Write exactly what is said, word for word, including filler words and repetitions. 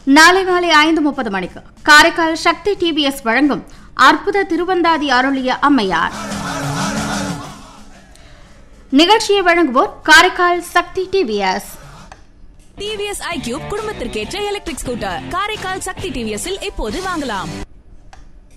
நாளை மாலை ஐந்து முப்பது மணிக்கு காரைக்கால் சக்தி டிவிஎஸ் வழங்கும் அற்புத திருவந்தாதி அருளிய அம்மையார் நிகழ்ச்சியை வழங்குவோர் காரைக்கால் சக்தி TVS. TVS iQube குடும்பத்திற்கேற்ற electric scooter Karaikal சக்தி டிவிஎஸ்ஸில் இப்போது வாங்கலாம்.